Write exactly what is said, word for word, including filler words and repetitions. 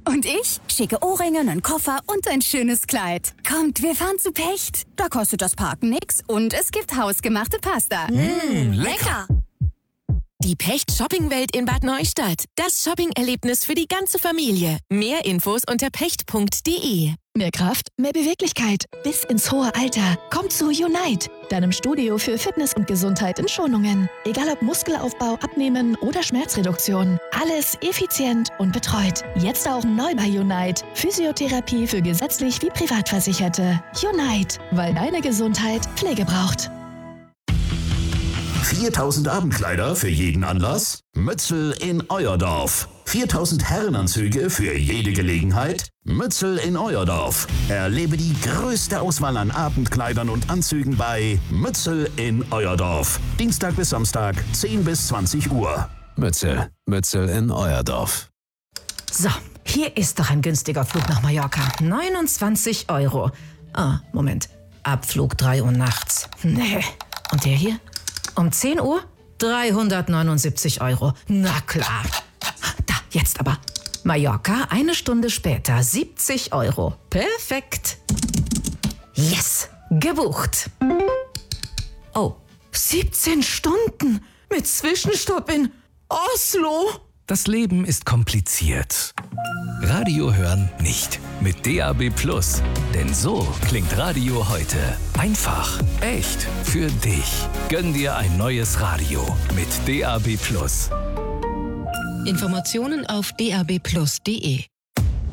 Und ich schicke Ohrringe, einen Koffer und ein schönes Kleid. Kommt, wir fahren zu Pecht. Da kostet das Parken nix und es gibt hausgemachte Pasta. Mmh, lecker! Die Pecht-Shopping-Welt in Bad Neustadt. Das Shopping-Erlebnis für die ganze Familie. Mehr Infos unter pecht punkt de. Mehr Kraft, mehr Beweglichkeit. Bis ins hohe Alter. Kommt zu Unite, deinem Studio für Fitness und Gesundheit in Schonungen. Egal ob Muskelaufbau, Abnehmen oder Schmerzreduktion. Alles effizient und betreut. Jetzt auch neu bei Unite. Physiotherapie für gesetzlich wie Privatversicherte. Unite, weil deine Gesundheit Pflege braucht. viertausend Abendkleider für jeden Anlass? Mützel in euer Dorf. viertausend Herrenanzüge für jede Gelegenheit? Mützel in euer Dorf. Erlebe die größte Auswahl an Abendkleidern und Anzügen bei Mützel in euer Dorf. Dienstag bis Samstag, zehn bis zwanzig Uhr. Mützel, Mützel in euer Dorf. So, hier ist doch ein günstiger Flug nach Mallorca. neunundzwanzig Euro. Ah, Moment. Abflug drei Uhr nachts. Nee. Und der hier? Um zehn Uhr? dreihundertneunundsiebzig Euro. Na klar. Da, jetzt aber. Mallorca, eine Stunde später, siebzig Euro. Perfekt. Yes, gebucht. Oh, siebzehn Stunden mit Zwischenstopp in Oslo. Das Leben ist kompliziert. Radio hören nicht. Mit D A B Plus. Denn so klingt Radio heute. Einfach, echt, für dich. Gönn dir ein neues Radio mit D A B Plus. Informationen auf d a b plus punkt de.